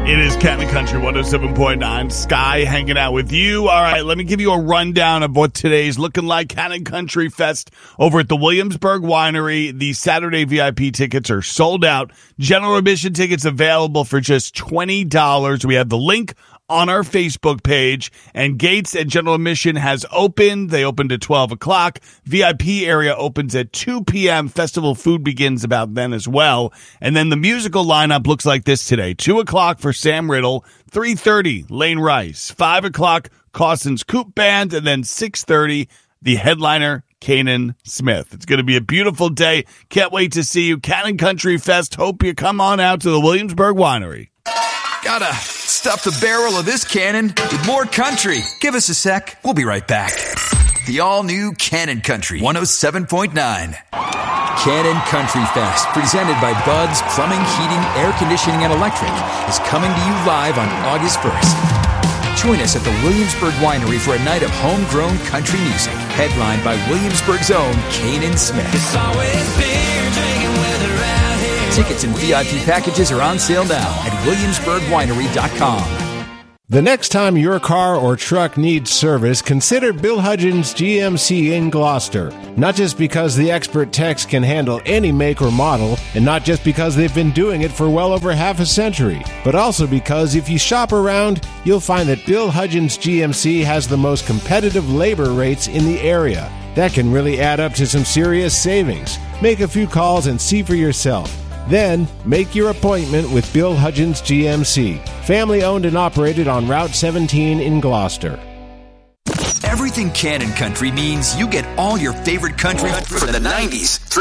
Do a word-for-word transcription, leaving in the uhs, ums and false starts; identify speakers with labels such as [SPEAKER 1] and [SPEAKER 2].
[SPEAKER 1] It is Canton Country one oh seven point nine. Sky hanging out with you. All right, let me give you a rundown of what today's looking like. Canton Country Fest over at the Williamsburg Winery. The Saturday V I P tickets are sold out. General admission tickets available for just twenty dollars. We have the link on our Facebook page, and gates at general admission has opened. They opened at twelve o'clock. V I P area opens at two p.m. Festival food begins about then as well. And then the musical lineup looks like this today. two o'clock for Sam Riddle, three thirty Lane Rice, five o'clock Caustin's Coop Band, and then six thirty the headliner Kanan Smith. It's going to be a beautiful day. Can't wait to see you. Canton Country Fest. Hope you come on out to the Williamsburg Winery.
[SPEAKER 2] Gotta stuff the barrel of this cannon with more country. Give us a sec. We'll be right back. The all-new Canton Country one oh seven point nine. Canton Country Fest, presented by Bud's Plumbing, Heating, Air Conditioning, and Electric, is coming to you live on August first. Join us at the Williamsburg Winery for a night of homegrown country music, headlined by Williamsburg's own Kanan Smith. It's always beer drinking weather out here. Tickets and V I P packages are on sale now at williamsburg winery dot com.
[SPEAKER 3] The next time your car or truck needs service, consider Bill Hudgens G M C in Gloucester. Not just because the expert techs can handle any make or model, and not just because they've been doing it for well over half a century, but also because if you shop around, you'll find that Bill Hudgens G M C has the most competitive labor rates in the area. That can really add up to some serious savings. Make a few calls and see for yourself. Then, make your appointment with Bill Hudgens G M C, family owned and operated on Route seventeen in Gloucester.
[SPEAKER 2] Everything Canton Country means you get all your favorite country from the nineties through